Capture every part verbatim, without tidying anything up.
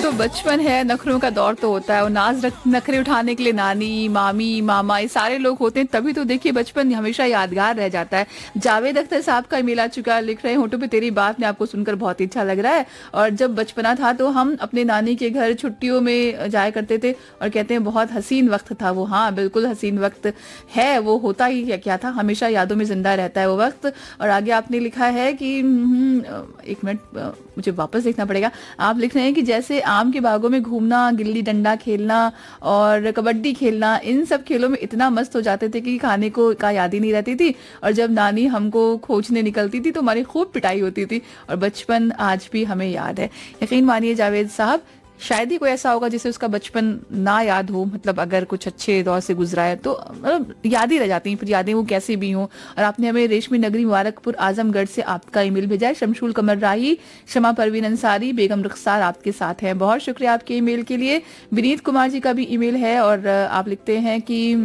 तो बचपन है, नखरों का दौर तो होता है और नाज रख नखरे उठाने के लिए नानी, मामी, मामा ये सारे लोग होते हैं, तभी तो देखिए बचपन हमेशा यादगार रह जाता है। जावेद अख्तर साहब का ईमेल आ चुका है, लिख रहे हैं होठों पे तेरी बात ने आपको सुनकर बहुत ही अच्छा लग रहा है। और जब बचपना था तो हम अपने नानी के घर छुट्टियों में जाया करते थे और कहते हैं बहुत हसीन वक्त था वो। हाँ बिल्कुल हसीन वक्त है वो, होता ही क्या, क्या था, हमेशा यादों में जिंदा रहता है वो वक्त। और आगे आपने लिखा है कि एक मिनट मुझे वापस देखना पड़ेगा। आप लिख रहे हैं कि जैसे आम के बागों में घूमना, गिल्ली डंडा खेलना और कबड्डी खेलना, इन सब खेलों में इतना मस्त हो जाते थे कि खाने को का याद ही नहीं रहती थी। और जब नानी हमको खोजने निकलती थी तो हमारी खूब पिटाई होती थी। और बचपन आज भी हमें याद है। यकीन मानिए जावेद साहब, शायद ही कोई ऐसा होगा जिसे उसका बचपन ना याद हो। मतलब अगर कुछ अच्छे दौर से गुजरा है तो मतलब याद ही रह जाती हैं, फिर यादें वो कैसी भी हों। और आपने हमें रेशमी नगरी मुबारकपुर आजमगढ़ से आपका ईमेल भेजा है। शमशुल कमर राही, शमा परवीन अंसारी, बेगम रुखसार आपके साथ हैं। बहुत शुक्रिया आपके ईमेल के लिए। विनीत कुमार जी का भी ईमेल है और आप लिखते हैं कि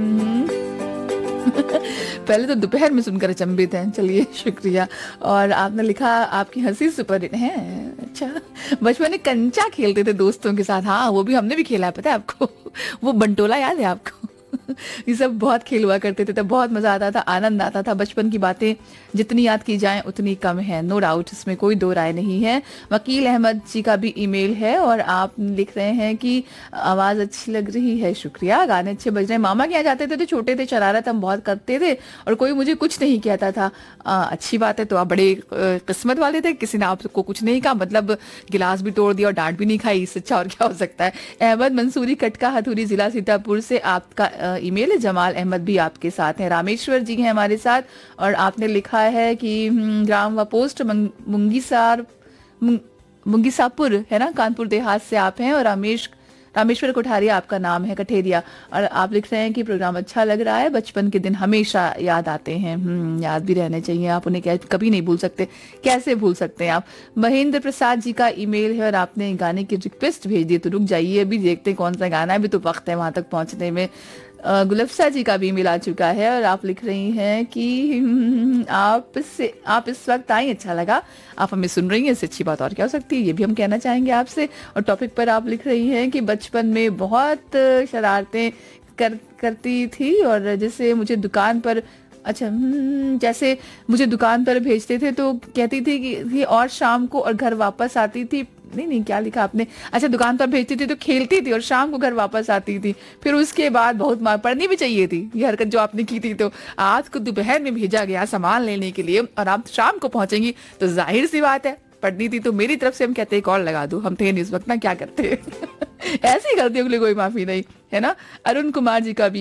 पहले तो दोपहर में सुनकर अचंभित हैं, चलिए शुक्रिया। और आपने लिखा आपकी हंसी सुपर हिट है। अच्छा, बचपन में कंचा खेलते थे दोस्तों के साथ। हाँ वो भी हमने भी खेला है, पता है आपको? वो बंटोला याद है आपको? ये सब बहुत खेल हुआ करते थे, तब बहुत मजा आता था, आनंद आता था। बचपन की बातें जितनी याद की जाएं उतनी कम है, नो डाउट, इसमें कोई दो राय नहीं है। वकील अहमद जी का भी ईमेल है और आप लिख रहे हैं कि आवाज अच्छी लग रही है, शुक्रिया, गाने अच्छे बज रहे हैं। मामा के यहाँ जाते थे तो छोटे थे, शरारत हम बहुत करते थे और कोई मुझे कुछ नहीं कहता था। आ, अच्छी बात है, तो आप बड़े किस्मत वाले थे, किसी ने आपको कुछ नहीं कहा, मतलब गिलास भी तोड़ दिया और डांट भी नहीं खाई, इससे अच्छा और क्या हो सकता है। अहमद मंसूरी कटका हथुरी जिला सीतापुर से आपका ईमेल है। जमाल अहमद भी आपके साथ हैं। रामेश्वर जी हैं हमारे साथ और आपने लिखा है कि ग्राम व पोस्ट मुंगीसार मुंगीसापुर है ना, कानपुर देहात से आप हैं। और रामेश रामेश्वर कोठारिया आपका नाम है, कठेरिया। और आप लिख रहे हैं कि प्रोग्राम अच्छा लग रहा है, बचपन के दिन हमेशा याद आते हैं। हम्म याद भी रहने चाहिए, आप उन्हें क्या कभी नहीं भूल सकते, कैसे भूल सकते हैं आप। महेंद्र प्रसाद जी का ईमेल है और आपने गाने की रिक्वेस्ट भेज दी, तो रुक जाइए अभी देखते हैं कौन सा गाना है, अभी तो वक्त है वहां तक पहुंचने में। गुलफ्सा जी का भी ईमेल आ चुका है और आप लिख रही हैं कि आप से आप इस वक्त आई, अच्छा लगा, आप हमें सुन रही हैं, इससे अच्छी बात और क्या हो सकती है, ये भी हम कहना चाहेंगे आपसे। और टॉपिक पर आप लिख रही हैं कि बचपन में बहुत शरारतें कर करती थी और जैसे मुझे दुकान पर, अच्छा जैसे मुझे दुकान पर भेजते थे तो कहती थी कि और शाम को और घर वापस आती थी। नहीं नहीं क्या लिखा आपने, अच्छा दुकान पर भेजती थी तो खेलती थी और शाम को घर वापस आती थी, फिर उसके बाद बहुत मार पड़नी भी चाहिए थी। ये हरकत जो आपने की थी, तो आज को दोपहर में भेजा गया सामान लेने के लिए और आप शाम को पहुंचेंगी, तो जाहिर सी बात है पढ़नी थी। तो मेरी तरफ से हम कहते हैं कॉल लगा दो, हम थे नहीं इस वक्त ना, क्या करते ऐसी गलतियों के लिए कोई माफी नहीं है ना। अरुण कुमार जी का भी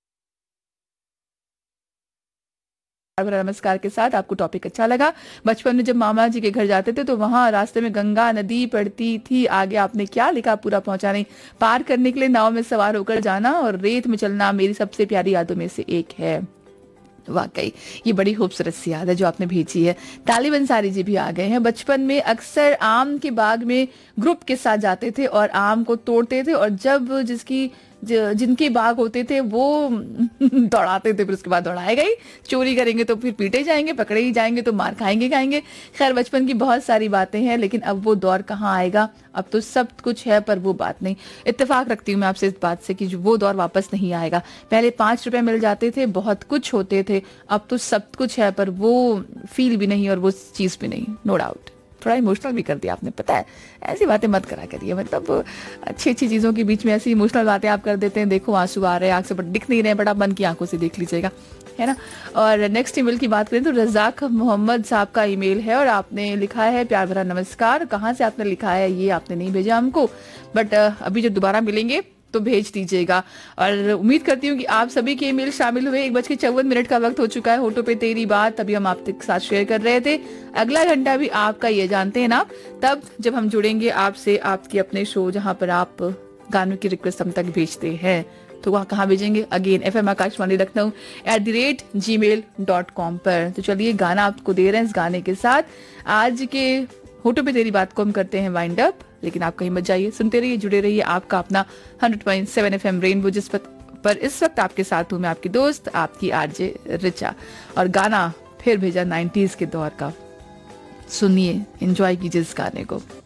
नमस्कार के साथ, आपको टॉपिक अच्छा लगा। बचपन में जब मामा जी के घर जाते थे तो वहां रास्ते में गंगा नदी पड़ती थी। आगे आपने क्या लिखा पूरा पहुंचा नहीं। पार करने के लिए नाव में सवार होकर जाना और रेत में चलना मेरी सबसे प्यारी यादों में से एक है। वाकई ये बड़ी खूबसूरत सी याद है जो आपने भेजी है। तालिब अंसारी जी भी आ गए हैं। बचपन में अक्सर आम के बाग में ग्रुप के साथ जाते थे और आम को तोड़ते थे और जब जिसकी जिनके बाग होते थे वो दौड़ाते थे, फिर उसके बाद दौड़ाए गई, चोरी करेंगे तो फिर पीटे जाएंगे, पकड़े ही जाएंगे तो मार खाएंगे खाएंगे। खैर बचपन की बहुत सारी बातें हैं, लेकिन अब वो दौर कहाँ आएगा। अब तो सब कुछ है पर वो बात नहीं। इत्तेफाक रखती हूँ मैं आपसे इस बात से कि वो दौर वापस नहीं आएगा। पहले पांच रुपए मिल जाते थे, बहुत कुछ होते थे, अब तो सब कुछ है पर वो फील भी नहीं और वो चीज भी नहीं, नो डाउट। थोड़ा इमोशनल भी कर दिया आपने, पता है, ऐसी बातें मत करा करिए। मतलब अच्छी अच्छी चीजों के बीच में ऐसी इमोशनल बातें आप कर देते हैं। देखो आंसू आ रहे हैं आंख से, बट दिख नहीं रहे, बट आप मन की आंखों से देख लीजिएगा, है ना। और नेक्स्ट ईमेल की बात करें तो रजाक मोहम्मद साहब का ईमेल है और आपने लिखा है प्यार भरा नमस्कार। कहाँ से आपने लिखा है ये आपने नहीं भेजा हमको, बट अभी जब दोबारा मिलेंगे तो भेज दीजिएगा। और उम्मीद करती हूँ कि आप सभी के ईमेल शामिल हुए। एक बज के चौवन मिनट का वक्त हो चुका है। होठों पे तेरी बात अभी हम आपके साथ शेयर कर रहे थे। अगला घंटा भी आपका, ये जानते हैं ना, तब जब हम जुड़ेंगे आपसे आपके अपने शो जहाँ पर आप गानों की रिक्वेस्ट हम तक भेजते हैं। तो वहाँ कहाँ भेजेंगे? Again F M Akashvani Lucknow at the rate ji mail dot com पर। तो चलिए गाना आपको दे रहे हैं। इस गाने के साथ आज के होठों पे तेरी बात को हम करते हैं वाइंड अप, लेकिन आप कहीं मत जाइए, सुनते रहिए, जुड़े रहिए। आपका अपना hundred point seven F M rainbow, जिस पर इस वक्त आपके साथ हूँ मैं, आपकी दोस्त, आपकी आरजे रिचा। और गाना फिर भेजा नाइन्टीज के दौर का, सुनिए, एंजॉय कीजिए इस गाने को।